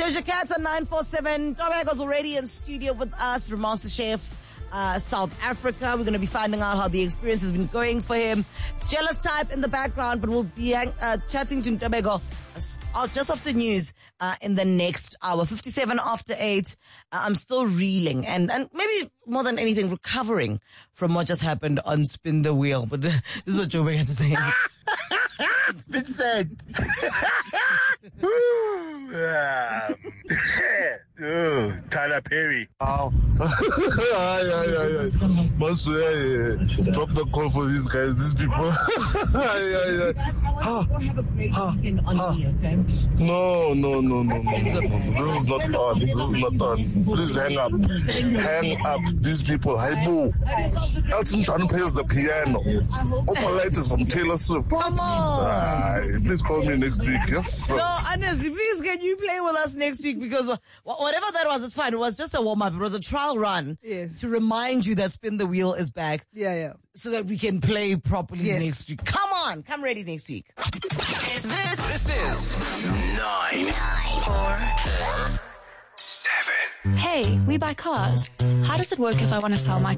Doja Cat on 947. Tobago's already in studio with us from MasterChef South Africa. We're going to be finding out how the experience has been going for him. It's Jealous Type in the background, but we'll be chatting to Tobago just after news in the next hour. 57 after 8. I'm still reeling and maybe more than anything recovering from what just happened on Spin the Wheel. But this is what Joburg had to say. Vincent. Tyler Perry. Oh. Must drop the call for these guys, these people. No. This is not on. Please hang up. Hang up. These people. Hi, boo. Elton John plays the piano. Opalite is from Taylor Swift. Come on. Please call me next week. Yes. No, honestly, please can you play with us next week? Because whatever that was, it's fine. It was just a warm-up. It was a trial run to remind you that Spin the Wheel is back. Yeah. So that we can play properly next week. Come on. Come ready next week. This is 9, 4, 7. Hey, we buy cars. How does it work if I want to sell my